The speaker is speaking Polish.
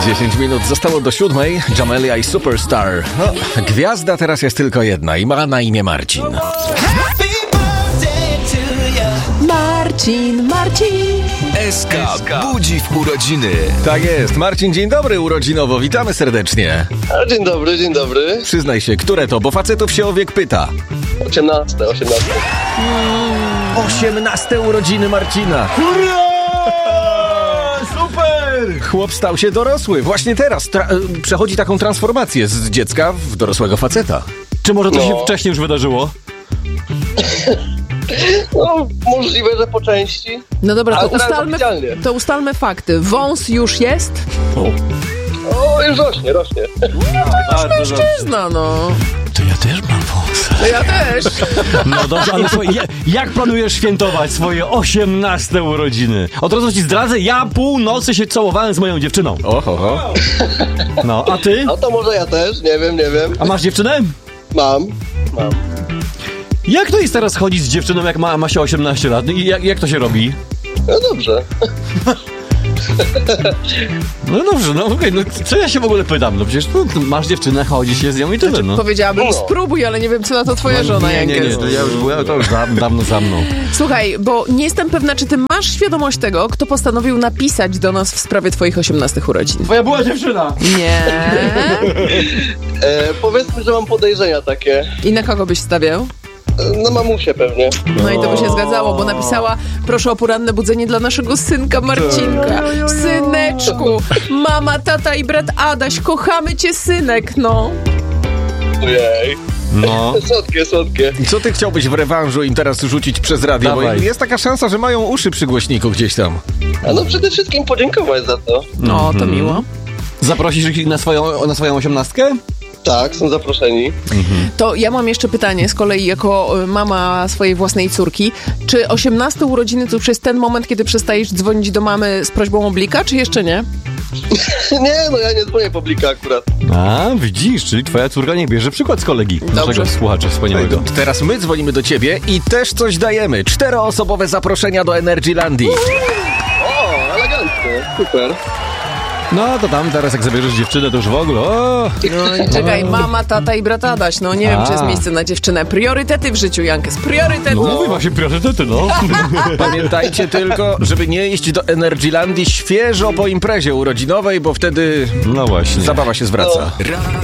10 minut zostało do 7. Jamelia i Superstar. No, gwiazda teraz jest tylko jedna i ma na imię Marcin. Marcin. SK budzi w urodziny. Tak jest. Marcin, dzień dobry urodzinowo. Witamy serdecznie. Dzień dobry. Przyznaj się, które to, bo facetów się o wiek pyta. 18. 18 urodziny Marcina. Hurra! Super! Chłop stał się dorosły. Właśnie teraz przechodzi taką transformację z dziecka w dorosłego faceta. Czy może to się wcześniej już wydarzyło? No, możliwe, że po części. No dobra, to ustalmy fakty. Wąs już jest? O, już rośnie. Mężczyzna, no. To ja też mam wąsa. No ja też. No dobrze, ale słuchaj, jak planujesz świętować swoje 18 urodziny? Od razu ci zdradzę, ja północy się całowałem z moją dziewczyną. Oho. No, a ty? No to może ja też, nie wiem. A masz dziewczynę? Mam. Jak to jest teraz chodzić z dziewczyną, jak ma się 18 lat? I jak to się robi? No dobrze. No dobrze, no okej, no co ja się w ogóle pytam? No przecież masz dziewczynę, chodzi się z nią i tyle, no. Powiedziałabym, spróbuj, ale nie wiem, co na to twoja żona, Jankes. To już dawno za mną. Słuchaj, bo nie jestem pewna, czy ty masz świadomość tego, kto postanowił napisać do nas w sprawie twoich 18 urodzin. Twoja była dziewczyna! Nie. Powiedzmy, że mam podejrzenia takie. I na kogo byś stawiał? Na mamusię pewnie. No i to by się zgadzało, bo napisała: proszę o poranne budzenie dla naszego synka Marcinka. Syneczku, mama, tata i brat Adaś, kochamy cię, synek, no. Ojej. No. Słodkie. I co ty chciałbyś w rewanżu im teraz rzucić przez radio? Dawaj. Bo jest taka szansa, że mają uszy przy głośniku gdzieś tam. A no przede wszystkim podziękować za to. No, to miło. Zaprosisz ich na swoją 18? Tak, są zaproszeni. To ja mam jeszcze pytanie z kolei jako mama swojej własnej córki. Czy 18 urodziny to już jest ten moment, kiedy przestajesz dzwonić do mamy z prośbą o blika, czy jeszcze nie? Nie, no ja nie dzwonię po blika akurat. A, widzisz, czyli twoja córka niech bierze przykład z kolegi. Naszego słuchacza wspaniałego. Teraz my dzwonimy do ciebie i też coś dajemy. 4-osobowe zaproszenia do Energylandii. O, elegancko, super. No to tam teraz jak zabierzesz dziewczynę, to już w ogóle. O! No i czekaj, mama, tata i brat Adaś. No nie wiem, czy jest miejsce na dziewczynę. Priorytety w życiu, Jankes, priorytety. No mówię właśnie priorytety, no. Pamiętajcie tylko, żeby nie iść do Energylandii świeżo po imprezie urodzinowej, bo wtedy No właśnie. zabawa się zwraca.